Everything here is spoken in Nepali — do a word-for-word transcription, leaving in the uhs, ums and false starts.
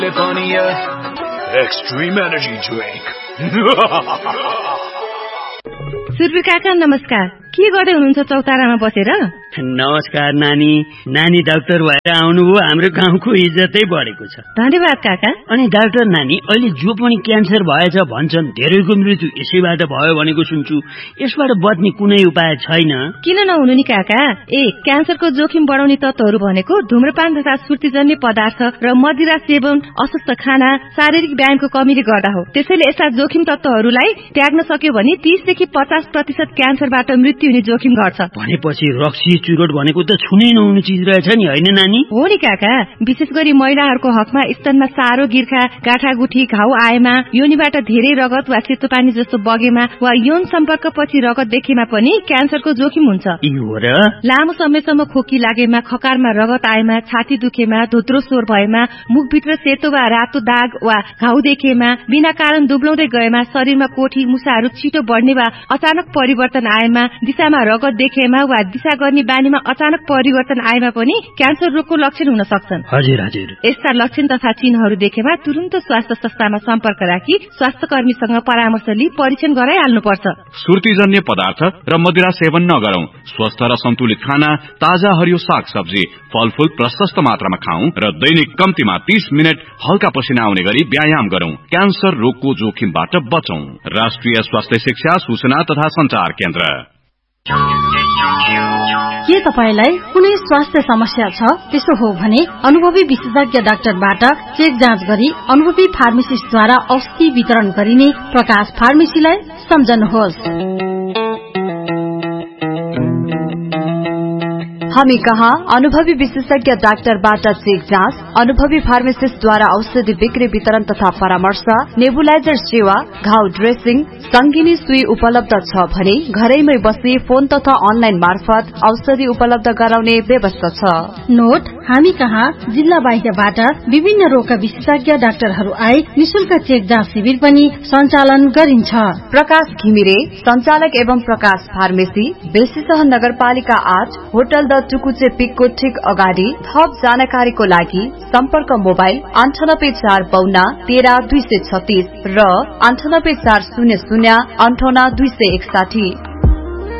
Extreme energy drink. सुरु काका नमस्कार। के गर्दै हुनुहुन्छ चौतारामा बसेर? नमस्कार नानी। नानी डाक्टर भएर आउनुभयो, हाम्रो गाउँको इज्जतै बढेको छ। धन्यवाद काका। अनि डाक्टर नानी, अहिले जो पनि क्यान्सर भएछ भन्छन्, धेरैको मृत्यु यसैबाट भयो भनेको सुन्छु। यसबाट बच्ने कुनै उपाय छैन? किन नहुनु नि काका। ए क्यान्सरको जोखिम बढाउने तत्त्वहरू भनेको धूम्रपान तथा सुर्तीजन्य पदार्थ र मदिरा सेवन, अस्वस्थ खाना, शारीरिक व्यायामको कमीले गर्दा हो। त्यसैले यस्ता जोखिम तत्त्वहरूलाई त्याग्न सक्यो भने तीस देखि पचास प्रतिशत क्यान्सरबाट मृत्यु हुने जोखिम घट्छ। भनेपछि रक्सी चुरोट भनेको त छुनै नहुने चीज रहेछ नि, हैन नानी? हो नि काका। विशेष गरी महिलाहरूको हकमा स्तनमा सारो गिर्खा, गाँठागुठी, घाउ आएमा, योनिबाट धेरै रगत वा सेतो पानी जस्तो बगेमा वा यौन सम्पर्कपछि रगत देखेमा पनि क्यान्सरको जोखिम हुन्छ। हो र? लामो समयसम्म खोकी लागेमा, खकारमा रगत आएमा, छाती दुखेमा, धोत्रो स्वर भएमा, मुखभित्र सेतो वा रातो दाग वा घाउ देखेमा, बिना कारण दुब्लाउँदै गएमा, शरीरमा कोठी मुसाहरू छिटो बढ्ने वा अचानक परिवर्तन आएमा, दिशामा रगत देखेमा वा दिशा गर्ने बानीमा अचानक परिवर्तन आएमा पनि क्यान्सर रोगको लक्षण हुन सक्छन्। हजुर हजुर। यस्ता लक्षण तथा चिन्हहरू देखेमा तुरुन्त स्वास्थ्य संस्थामा सम्पर्क राखी स्वास्थ्य कर्मीसँग परामर्श लिई परीक्षण गराइहाल्नुपर्छ। सुर्तीजन्य पदार्थ र मदिरा सेवन नगरौं। स्वस्थ र सन्तुलित खाना, ताजा हरियो साग सब्जी, फलफूल प्रशस्त मात्रामा खाऊ र दैनिक कम्तीमा तीस मिनट हल्का पसिना आउने गरी व्यायाम गरौं। क्यान्सर रोगको जोखिमबाट बचौं। राष्ट्रिय स्वास्थ्य शिक्षा सूचना तथा संचार केन्द्र। के तपाईलाई कुनै स्वास्थ्य समस्या छ? त्यसो हो भने अनुभवी विशेषज्ञ डाक्टरबाट चेक जाँच गरी अनुभवी फार्मासिस्टद्वारा औषधि वितरण गरिने प्रकाश फार्मेसीलाई सम्झनुहोस्। हामी कहाँ अनुभवी विशेषज्ञ डाक्टरबाट चेक जाँच, अनुभवी फार्मासिस्टद्वारा औषधि बिक्री वितरण तथा परामर्श, नेबुलाइजर सेवा, घाउ ड्रेसिङ, संगिनी सुई उपलब्ध छ भने घरैमै बसी फोन तथा अनलाइन मार्फत औषधि उपलब्ध गराउने व्यवस्था छ। नोट, हामी कहाँ जिल्ला बाहिरबाट विभिन्न रोगका विशेषज्ञ डाक्टरहरू आई निशुल्क चेक जाँच शिविर पनि सञ्चालन गरिन्छ। प्रकाश घिमिरे संचालक एवं प्रकाश फार्मेसी, बेसीसह नगरपालिका आठ, होटल द टुकुचे पिकको ठिक अगाडि। थप जानकारीको लागि सम्पर्क मोबाइल अन्ठानब्बे चार बाउन्न तेह्र दुई सय छत्तीस र अन्ठानब्बे चार शून्य शून्य अन्ठाउन्न दुई सय एकसाठी।